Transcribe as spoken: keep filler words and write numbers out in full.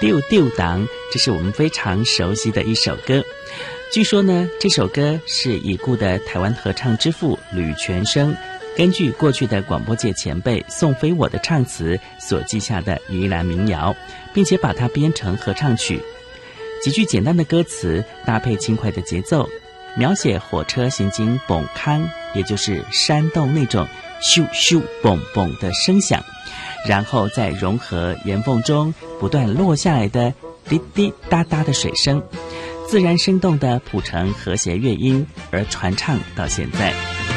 丢丢党，这是我们非常熟悉的一首歌。据说呢，这首歌是已故的台湾合唱之父吕全生根据过去的广播界前辈宋飞我的唱词所记下的宜兰民谣，并且把它编成合唱曲。几句简单的歌词搭配轻快的节奏，描写火车行经崩坑，也就是山洞那种咻咻嘣嘣的声响，然后再融合岩缝中不断落下来的滴滴答答的水声，自然生动地谱成和谐乐音，而传唱到现在。